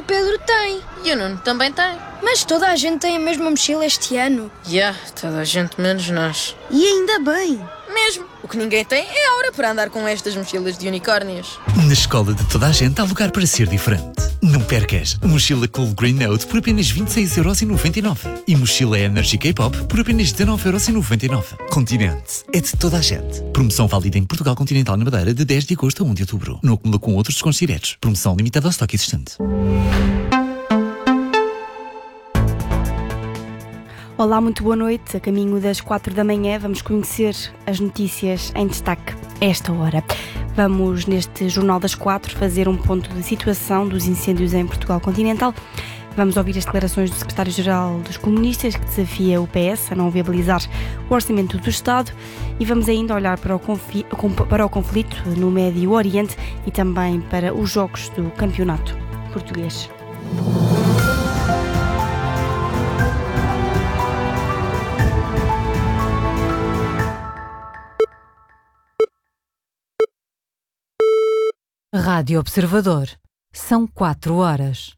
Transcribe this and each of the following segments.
Pedro tem. E o Nuno também tem. Mas toda a gente tem a mesma mochila este ano. Toda a gente menos nós. E ainda bem. Mesmo. O que ninguém tem é a hora para andar com estas mochilas de unicórnios. Na escola de toda a gente há lugar para ser diferente. Não percas. Mochila Cool Green Note por apenas 26,99€. E mochila Energy K-Pop por apenas 19,99€. Continente. É de toda a gente. Promoção válida em Portugal Continental na Madeira de 10 de agosto a 1 de outubro. Não acumula com outros descontos diretos. Promoção limitada ao estoque existente. Olá, muito boa noite. A caminho das 4 da manhã vamos conhecer as notícias em destaque a esta hora. Vamos, neste Jornal das 4, fazer um ponto de situação dos incêndios em Portugal Continental. Vamos ouvir as declarações do secretário-geral dos comunistas, que desafia o PS a não viabilizar o orçamento do Estado. E vamos ainda olhar para o conflito no Médio Oriente e também para os jogos do campeonato português. Rádio Observador. São 4 horas.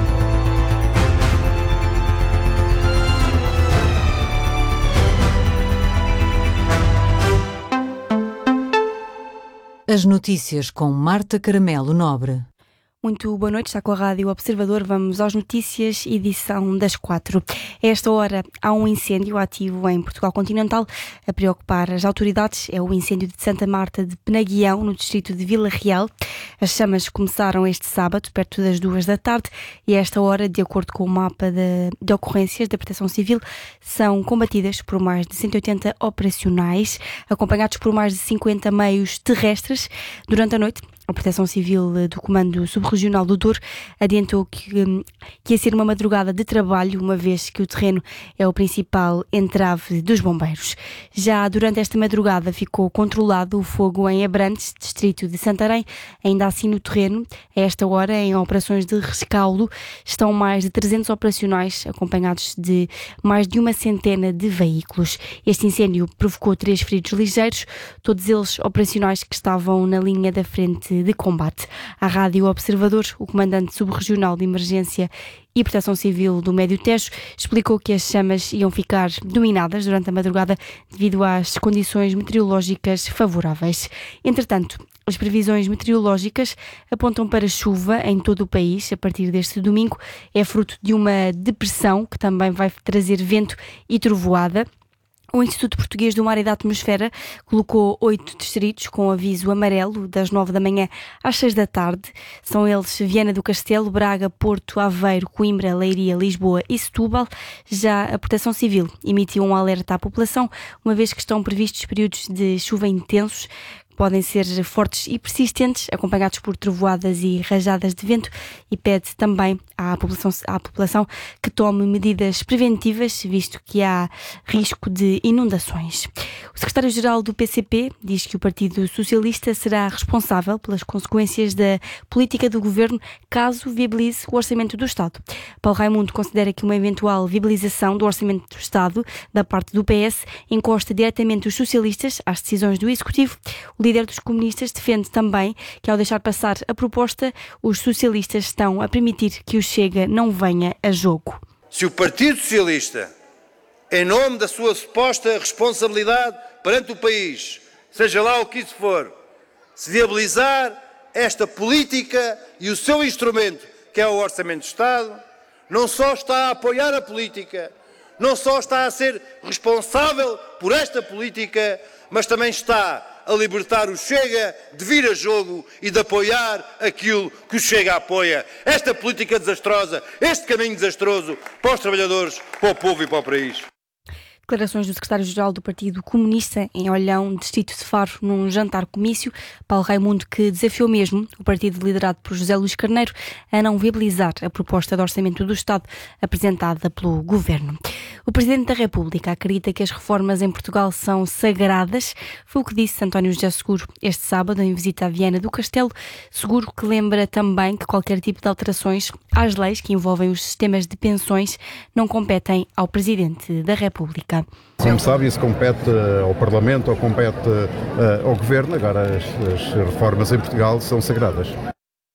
As notícias com Marta Caramelo Nobre. Muito boa noite, está com a Rádio Observador. Vamos às notícias, edição das 4. A esta hora há um incêndio ativo em Portugal Continental a preocupar as autoridades. É o incêndio de Santa Marta de Penaguião, no distrito de Vila Real. As chamas começaram este sábado, perto das 2 da tarde, e a esta hora, de acordo com o mapa de ocorrências da Proteção Civil, são combatidas por mais de 180 operacionais, acompanhados por mais de 50 meios terrestres. Durante a noite, a Proteção Civil do Comando Subregional do Douro adiantou que ia ser uma madrugada de trabalho, uma vez que o terreno é o principal entrave dos bombeiros. Já durante esta madrugada ficou controlado o fogo em Abrantes, distrito de Santarém. Ainda assim, no terreno, a esta hora, em operações de rescaldo, estão mais de 300 operacionais, acompanhados de mais de uma centena de veículos. Este incêndio provocou 3 feridos ligeiros, todos eles operacionais que estavam na linha da frente de combate. À Rádio Observador, o comandante subregional de emergência e Proteção Civil do Médio Tejo explicou que as chamas iam ficar dominadas durante a madrugada devido às condições meteorológicas favoráveis. Entretanto, as previsões meteorológicas apontam para chuva em todo o país a partir deste domingo. É fruto de uma depressão que também vai trazer vento e trovoada. O Instituto Português do Mar e da Atmosfera colocou 8 distritos com aviso amarelo das 9 da manhã às 6 da tarde. São eles Viana do Castelo, Braga, Porto, Aveiro, Coimbra, Leiria, Lisboa e Setúbal. Já a Proteção Civil emitiu um alerta à população, uma vez que estão previstos períodos de chuva intensos, podem ser fortes e persistentes, acompanhados por trovoadas e rajadas de vento, e pede também à população que tome medidas preventivas, visto que há risco de inundações. O secretário-geral do PCP diz que o Partido Socialista será responsável pelas consequências da política do governo caso viabilize o orçamento do Estado. Paulo Raimundo considera que uma eventual viabilização do orçamento do Estado da parte do PS encosta diretamente os socialistas às decisões do Executivo. O líder dos comunistas defende também que, ao deixar passar a proposta, os socialistas estão a permitir que o Chega não venha a jogo. Se o Partido Socialista, em nome da sua suposta responsabilidade perante o país, seja lá o que isso for, se viabilizar esta política e o seu instrumento, que é o Orçamento de Estado, não só está a apoiar a política, não só está a ser responsável por esta política, mas também está a libertar o Chega de vir a jogo e de apoiar aquilo que o Chega apoia. Esta política desastrosa, este caminho desastroso para os trabalhadores, para o povo e para o país. Declarações do secretário-geral do Partido Comunista em Olhão, distrito de Faro, num jantar-comício. Paulo Raimundo, que desafiou mesmo o partido liderado por José Luís Carneiro a não viabilizar a proposta de orçamento do Estado apresentada pelo Governo. O Presidente da República acredita que as reformas em Portugal são sagradas. Foi o que disse António José Seguro este sábado em visita a Viana do Castelo. Seguro que lembra também que qualquer tipo de alterações às leis que envolvem os sistemas de pensões não competem ao Presidente da República. Como sabe, isso compete ao Parlamento ou compete ao Governo. Agora, as reformas em Portugal são sagradas.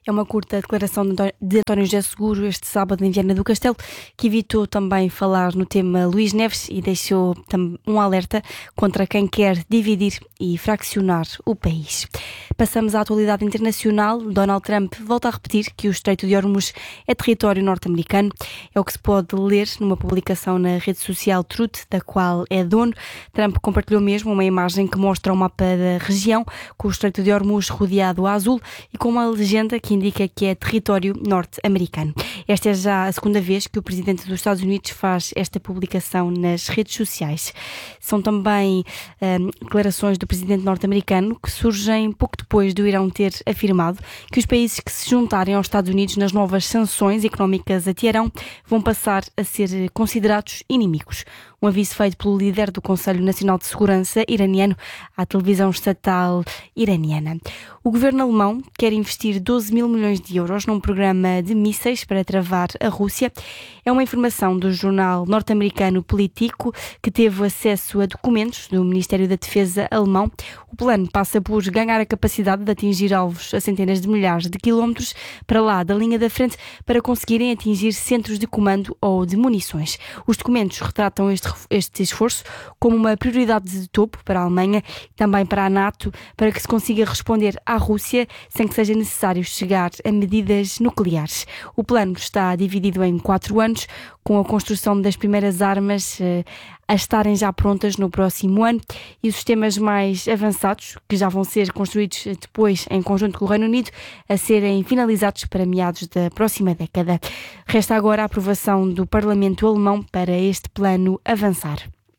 É uma curta declaração de António José Seguro este sábado em Viana do Castelo, que evitou também falar no tema Luís Neves e deixou um alerta contra quem quer dividir e fraccionar o país. Passamos à atualidade internacional. Donald Trump volta a repetir que o Estreito de Hormuz é território norte-americano. É o que se pode ler numa publicação na rede social Truth, da qual é dono. Trump compartilhou mesmo uma imagem que mostra o mapa da região, com o Estreito de Hormuz rodeado a azul e com uma legenda que indica que é território norte-americano. Esta é já a segunda vez que o presidente dos Estados Unidos faz esta publicação nas redes sociais. São também declarações do presidente norte-americano que surgem pouco depois do Irão ter afirmado que os países que se juntarem aos Estados Unidos nas novas sanções económicas a Teherão vão passar a ser considerados inimigos. Um aviso feito pelo líder do Conselho Nacional de Segurança iraniano à televisão estatal iraniana. O governo alemão quer investir 12 mil milhões de euros num programa de mísseis para travar a Rússia. É uma informação do jornal norte-americano Politico, que teve acesso a documentos do Ministério da Defesa alemão. O plano passa por ganhar a capacidade de atingir alvos a centenas de milhares de quilómetros para lá da linha da frente para conseguirem atingir centros de comando ou de munições. Os documentos retratam este esforço como uma prioridade de topo para a Alemanha e também para a NATO, para que se consiga responder à Rússia sem que seja necessário chegar a medidas nucleares. O plano está dividido em 4 anos, com a construção das primeiras armas a estarem já prontas no próximo ano e os sistemas mais avançados, que já vão ser construídos depois em conjunto com o Reino Unido, a serem finalizados para meados da próxima década. Resta agora a aprovação do Parlamento alemão para este plano avançar.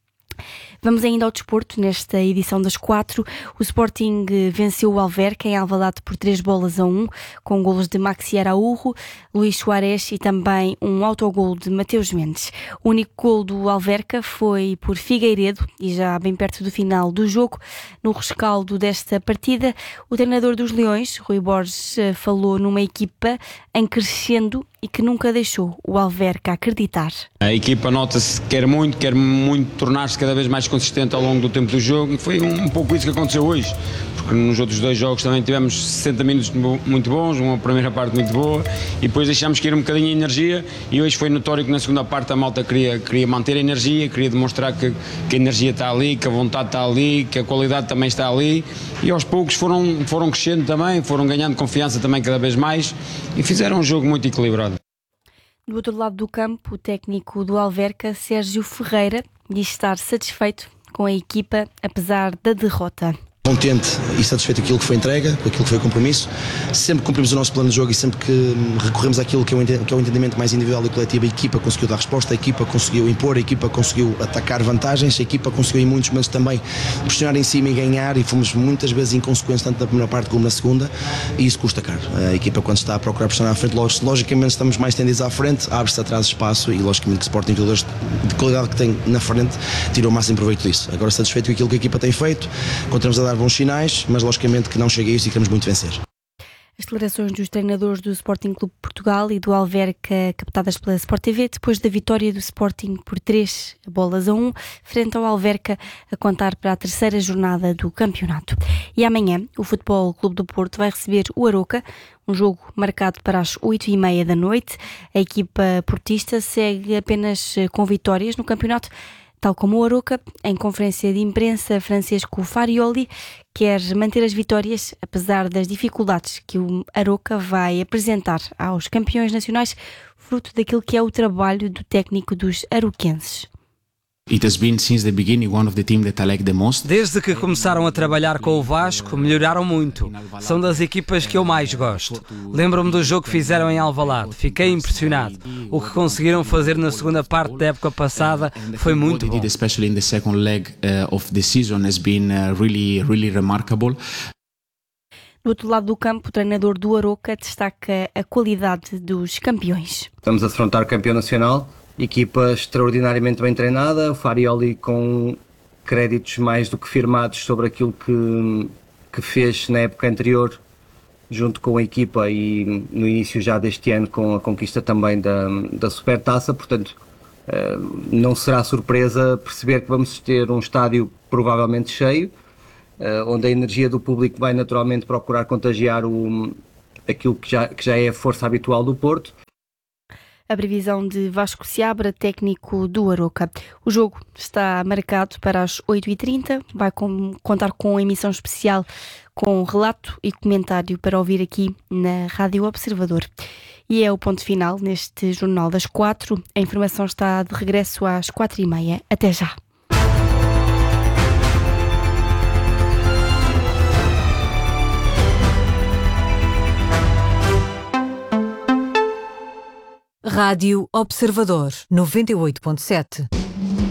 Vamos ainda ao desporto. Nesta edição das 4, o Sporting venceu o Alverca em Alvalade por 3-1, com golos de Maxi Araújo, Luís Soares e também um autogol de Mateus Mendes. O único gol do Alverca foi por Figueiredo e já bem perto do final do jogo. No rescaldo desta partida, o treinador dos Leões, Rui Borges, falou numa equipa em crescendo e que nunca deixou o Alverca acreditar. A equipa nota-se que quer muito tornar-se cada vez mais consistente ao longo do tempo do jogo e foi um pouco isso que aconteceu hoje, porque nos outros 2 jogos também tivemos 60 minutos muito bons, uma primeira parte muito boa e depois deixámos cair um bocadinho a energia e hoje foi notório que na segunda parte a malta queria manter a energia, queria demonstrar que a energia está ali, que a vontade está ali, que a qualidade também está ali e aos poucos foram crescendo também, foram ganhando confiança também cada vez mais e fizeram um jogo muito equilibrado. Do outro lado do campo, o técnico do Alverca, Sérgio Ferreira, diz estar satisfeito com a equipa, apesar da derrota. Contente e satisfeito com aquilo que foi entrega, com aquilo que foi o compromisso. Sempre cumprimos o nosso plano de jogo e sempre que recorremos àquilo que é o entendimento mais individual e coletivo, a equipa conseguiu dar resposta, a equipa conseguiu impor, a equipa conseguiu atacar vantagens, a equipa conseguiu em muitos momentos também pressionar em cima e ganhar e fomos muitas vezes inconsequentes tanto na primeira parte como na segunda e isso custa caro. A equipa quando está a procurar pressionar à frente, logicamente estamos mais tendidos à frente, abre-se atrás espaço e logicamente que o Sporting, jogadores de qualidade que tem na frente, tirou o máximo proveito disso. Agora satisfeito com aquilo que a equipa tem feito, continuamos a dar bons sinais, mas logicamente que não chega a isso e queremos muito vencer. As declarações dos treinadores do Sporting Clube Portugal e do Alverca, captadas pela Sport TV, depois da vitória do Sporting por 3-1, frente ao Alverca, a contar para a 3ª jornada do campeonato. E amanhã, o Futebol Clube do Porto vai receber o Aroca, um jogo marcado para as 8h30 da noite. A equipa portista segue apenas com vitórias no campeonato. Tal como o Aroca, em conferência de imprensa, Francesco Farioli quer manter as vitórias, apesar das dificuldades que o Aroca vai apresentar aos campeões nacionais, fruto daquilo que é o trabalho do técnico dos aroquenses. Desde que começaram a trabalhar com o Vasco, melhoraram muito. São das equipas que eu mais gosto. Lembro-me do jogo que fizeram em Alvalade. Fiquei impressionado. O que conseguiram fazer na segunda parte da época passada foi muito bom. Do outro lado do campo, o treinador do Aroca destaca a qualidade dos campeões. Estamos a defrontar o campeão nacional. Equipa extraordinariamente bem treinada, o Farioli com créditos mais do que firmados sobre aquilo que fez na época anterior junto com a equipa e no início já deste ano com a conquista também da Supertaça, portanto não será surpresa perceber que vamos ter um estádio provavelmente cheio, onde a energia do público vai naturalmente procurar contagiar o aquilo que já é a força habitual do Porto. A previsão de Vasco Seabra, técnico do Aroca. O jogo está marcado para as 8h30, vai contar com emissão especial com relato e comentário para ouvir aqui na Rádio Observador. E é o ponto final neste Jornal das 4. A informação está de regresso às 4h30. Até já. Rádio Observador 98.7.